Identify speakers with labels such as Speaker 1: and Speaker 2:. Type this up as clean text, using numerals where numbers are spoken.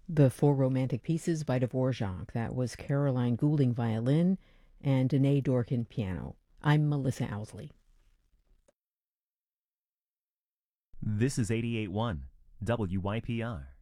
Speaker 1: The Four Romantic Pieces by Dvorak. That was Caroline Goulding violin and Danae Dorkin piano. I'm Melissa Owsley.
Speaker 2: This is 88.1 WYPR.